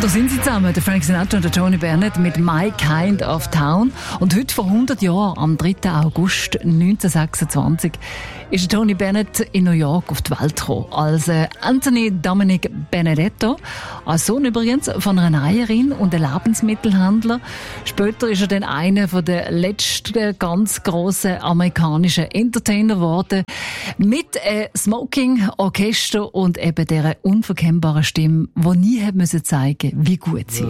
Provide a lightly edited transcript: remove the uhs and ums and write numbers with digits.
da sind sie zusammen, der Frank Sinatra und der Tony Bennett mit My Kind of Town. Und heute vor 100 Jahren, am 3. August 1926, ist Tony Bennett in New York auf die Welt gekommen. Als Anthony Dominic Benedetto, als Sohn übrigens von einer Näherin und einem Lebensmittelhändler. Später ist er dann einer der letzten ganz grossen amerikanischen Entertainer geworden. Mit Smoking, Orchester und eben dieser unverkennbaren Stimme, die nie hat müssen zeigen, wie gut sie ist.